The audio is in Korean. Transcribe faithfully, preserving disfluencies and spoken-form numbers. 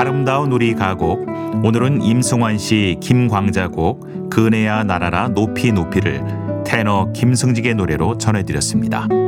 아름다운 우리 가곡, 오늘은 임승환 씨, 김광자 곡 그네야 날아라 높이 높이를 테너 김승직의 노래로 전해드렸습니다.